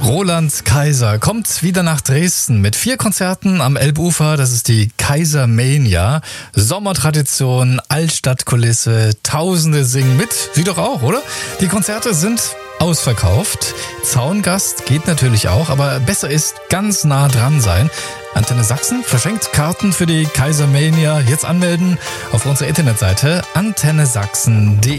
Roland Kaiser kommt wieder nach Dresden mit 4 Konzerten am Elbufer. Das ist die Kaisermania. Sommertradition, Altstadtkulisse, Tausende singen mit. Sie doch auch, oder? Die Konzerte sind ausverkauft. Zaungast geht natürlich auch, aber besser ist ganz nah dran sein. Antenne Sachsen verschenkt Karten für die Kaisermania. Jetzt anmelden auf unserer Internetseite antennesachsen.de.